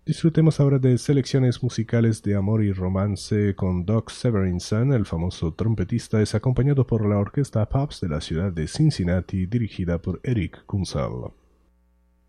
Disfrutemos ahora de selecciones musicales de amor y romance con Doug Severinsen, el famoso trompetista, es acompañado por la orquesta Pops de la ciudad de Cincinnati, dirigida por Eric Kunzel.